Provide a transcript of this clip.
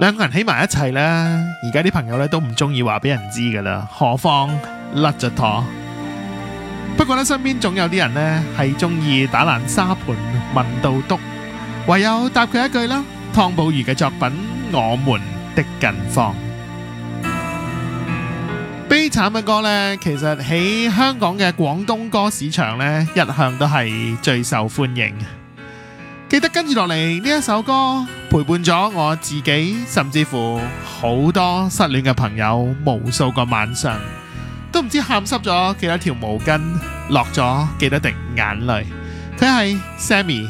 兩個人喺埋一齊啦，而家啲朋友咧都唔中意話俾人知噶啦，何況甩咗拖。不過咧，身邊總有啲人呢係中意打爛沙盤問到篤，唯有答佢一句啦。湯寶如嘅作品《我們的近況》，悲慘嘅歌呢，其實喺香港嘅廣東歌市場呢，一向都係最受歡迎。記得跟住落嚟呢一首歌，陪伴咗我自己，甚至乎好多失戀嘅朋友，無數個晚上，都唔知喊濕咗幾多條毛巾，落咗幾多滴眼淚。佢係 Sammy。